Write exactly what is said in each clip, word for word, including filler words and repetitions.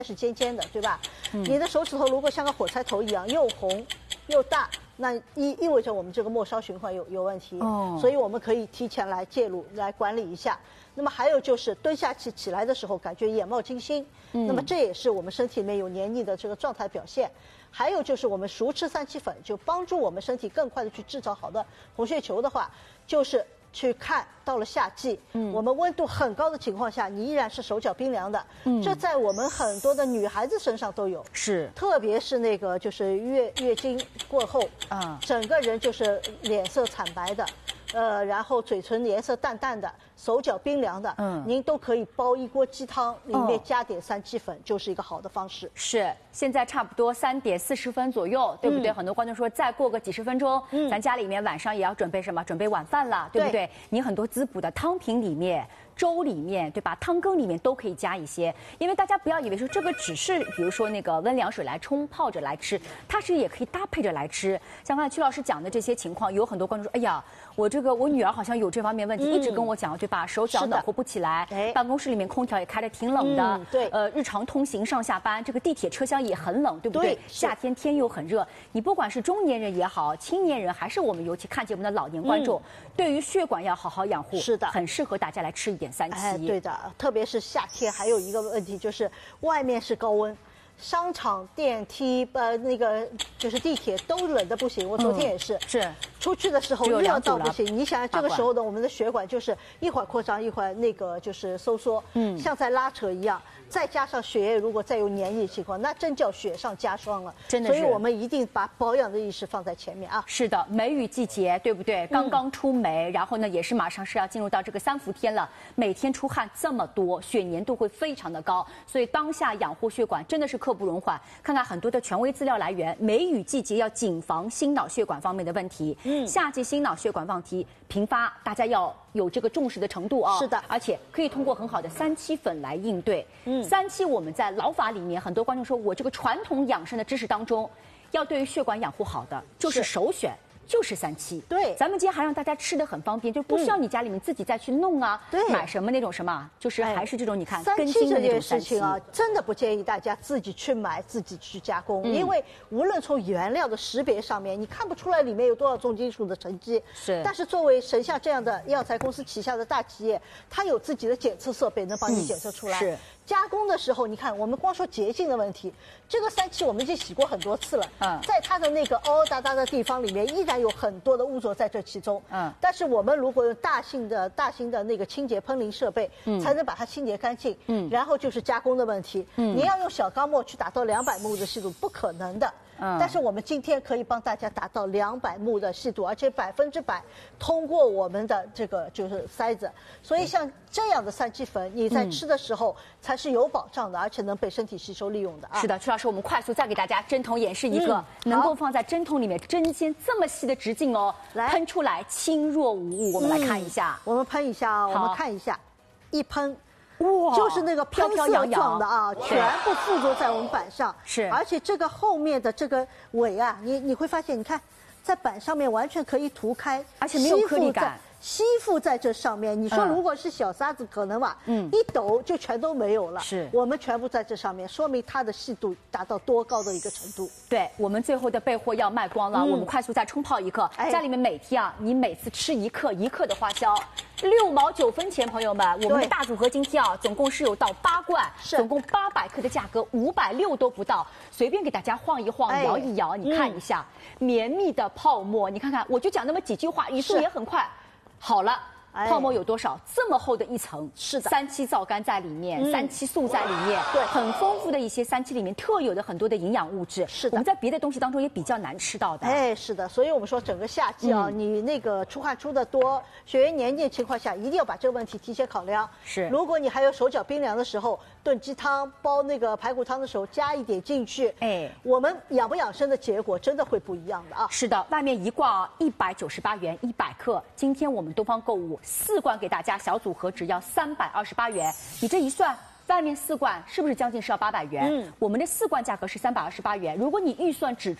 是尖尖的，对吧？嗯、你的手指头如果像个火柴头一样又红又大，那意意味着我们这个末梢循环有有问题。哦，所以我们可以提前来介入，来管理一下。那么还有就是蹲下去起来的时候，感觉眼冒金星，嗯、那么这也是我们身体里面有黏腻的这个状态表现。还有就是我们熟吃三七粉，就帮助我们身体更快的去制造好的红血球的话，就是去看到了夏季，嗯，我们温度很高的情况下，你依然是手脚冰凉的，嗯，这在我们很多的女孩子身上都有，是，特别是那个就是月月经过后，啊，整个人就是脸色惨白的。呃，然后嘴唇颜色淡淡的，手脚冰凉的，嗯，您都可以煲一锅鸡汤，里面加点三七粉，就是一个好的方式。 是，现在差不多三点四十分左右，对不对？嗯、很多观众说再过个几十分钟，嗯，咱家里面晚上也要准备什么？准备晚饭了，对不对？对，你很多滋补的汤品里面。粥里面，对吧？汤羹里面都可以加一些，因为大家不要以为说这个只是，比如说那个温凉水来冲泡着来吃，它是也可以搭配着来吃。像刚才曲老师讲的这些情况，有很多观众说，哎呀，我这个我女儿好像有这方面问题，嗯、一直跟我讲，对吧？手脚暖和不起来，办公室里面空调也开得挺冷的，嗯、对，呃，日常通行上下班，这个地铁车厢也很冷，对不对？对，夏天天又很热，你不管是中年人也好，青年人，还是我们尤其看节目的老年观众，嗯、对于血管要好好养护，是的，很适合大家来吃一点三七。哎， 对的，特别是夏天，还有一个问题就是外面是高温，商场、电梯、呃那个就是地铁都冷得不行。我昨天也是，嗯、是出去的时候热到不行。你想这个时候呢，我们的血管就是一会儿扩张，一会儿那个就是收缩，嗯，像在拉扯一样。再加上血液如果再有黏液情况，那真叫雪上加霜了。真的是，所以我们一定把保养的意识放在前面啊。 是的，梅雨季节，对不对？刚刚出梅，嗯、然后呢，也是马上是要进入到这个三伏天了。每天出汗这么多，血粘度会非常的高，所以当下养护血管真的是刻不容缓。看看很多的权威资料来源，梅雨季节要谨防心脑血管方面的问题。嗯，夏季心脑血管问题频发，大家要有这个重视的程度啊。是的，而且可以通过很好的三七粉来应对。嗯。三七我们在老法里面，很多观众说我这个传统养生的知识当中，要对于血管养护好的，就是首选就是三七。对，咱们今天还让大家吃的很方便，就不需要你家里面自己再去弄啊，对，买什么那种什么，就是还是这种你看三七这件事情啊，真的不建议大家自己去买，自己去加工，因为无论从原料的识别上面，你看不出来里面有多少重金属的沉积。是，但是作为神像这样的药材公司旗下的大企业，它有自己的检测设备，能帮你检测出来。是。加工的时候，你看，我们光说洁净的问题，这个三七我们已经洗过很多次了。嗯，在它的那个凹凹达达的地方里面，依然有很多的污浊在这其中。嗯，但是我们如果用大型的、大型的那个清洁喷淋设备，嗯，才能把它清洁干净。嗯，然后就是加工的问题。嗯，你要用小钢沫去达到两百毫升的细度，不可能的。嗯，但是我们今天可以帮大家达到两百毫升的细度，而且百分之百通过我们的这个就是筛子。所以像这样的三七粉，你在吃的时候才是有保障的，而且能被身体吸收利用的啊。是的，曲老师，我们快速再给大家针筒演示一个，嗯、能够放在针筒里面针尖这么细的直径哦，来喷出来轻若无物。我们来看一下， 嗯、我们喷一下啊，我们看一下，一喷。哇，就是那个喷射状的啊，全部附着在我们板上。是，而且这个后面的这个尾啊，你你会发现，你看，在板上面完全可以涂开， 而且没有颗粒感。 吸附在这上面，你说如果是小沙子可能吧，嗯，一抖就全都没有了。是，我们全部在这上面，说明它的细度达到多高的一个程度。 对，我们最后的备货要卖光了，嗯、我们快速再冲泡一克。哎、家里面每天啊，你每次吃一克一克的花椒，六毛九分钱，朋友们，我们的大组合今天啊，总共是有到八罐，总共八百克的价格，五百六都不到，随便给大家晃一晃，摇一摇，你看一下，嗯、绵密的泡沫，你看看，我就讲那么几句话，语速也很快。好了，泡沫有多少？这么厚的一层，是的，三七皂苷在里面，嗯、三七素在里面，对，很丰富的一些三七里面特有的很多的营养物质，是的，我们在别的东西当中也比较难吃到的。 哎，是的，所以我们说整个夏季啊，嗯、你那个出汗出的多，血液黏腻情况下，一定要把这个问题提前考量。是，如果你还有手脚冰凉的时候，炖鸡汤、煲那个排骨汤的时候加一点进去，哎，我们养不养生的结果真的会不一样的啊。 是的，外面一罐一百九十八元一百克，今天我们东方购物四罐给大家，小组合只要三百二十八元，你这一算。外面四罐是不是将近是要八百元？嗯，我们的四罐价格是三百二十八元。如果你预算只出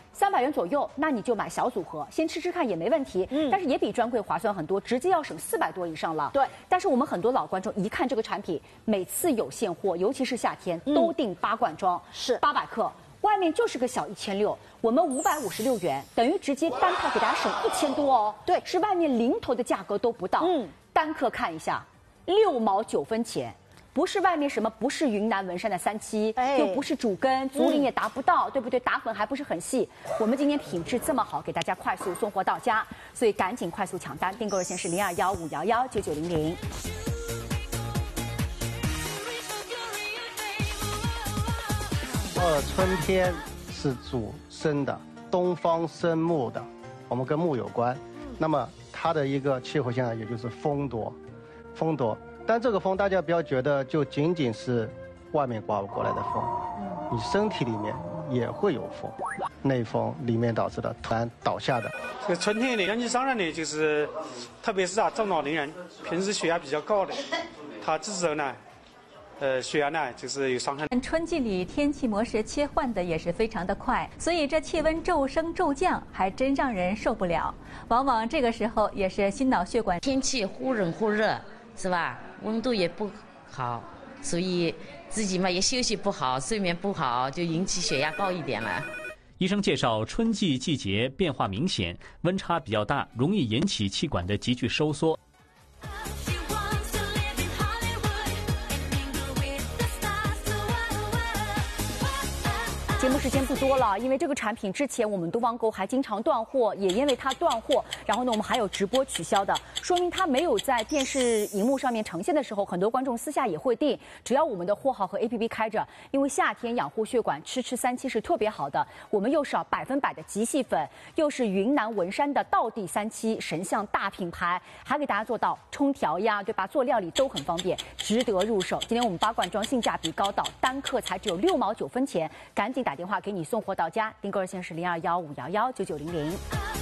三百元左右，那你就买小组合，先吃吃看也没问题。嗯，但是也比专柜划算很多，直接要省四百多以上了。 对， 但是我们很多老观众一看这个产品，每次有现货，尤其是夏天，都订八罐装， 是八百克，外面就是个小一千六，我们五百五十六元，等于直接单套给大家省一千多哦。 对， 是外面零头的价格都不到。嗯，单克看一下，六毛九分钱。不是外面什么，不是云南文山的三七，哎、又不是主根，竹林也达不到，嗯、对不对？打粉还不是很细。我们今天品质这么好，给大家快速送货到家，所以赶紧快速抢单，订购热线是零二幺五幺幺九九零零。 呃，春天是主生的，东方生木的，我们跟木有关。那么它的一个气候现象也就是风多，风多。但这个风大家不要觉得就仅仅是外面刮过来的风，你身体里面也会有风，内风里面导致的突然倒下的。 这个春天呢，年纪上了呢，就是特别是啊中老年人，平时血压比较高的，他这时候呢，呃血压呢就是有伤害。 春季里天气模式切换的也是非常的快，所以这气温骤升骤降还真让人受不了。往往这个时候也是心脑血管天气忽冷忽热，是吧？温度也不好，所以自己嘛也休息不好，睡眠不好，就引起血压高一点了。 医生介绍，春季季节变化明显，温差比较大，容易引起气管的急剧收缩。 节目时间不多了，因为这个产品之前我们东方购还经常断货，也因为它断货，然后呢我们还有直播取消的，说明它没有在电视荧幕上面呈现的时候，很多观众私下也会订。只要我们的货号和 A P P 开着，因为夏天养护血管，吃吃三七是特别好的。我们又是百分百的极细粉，又是云南文山的道地三七神象大品牌，还给大家做到冲调呀，对吧？做料理都很方便，值得入手。今天我们八罐装性价比高到单克才只有六毛九分钱，赶紧打。打电话给你送货到家，订购热线是零二幺五幺幺九九零零。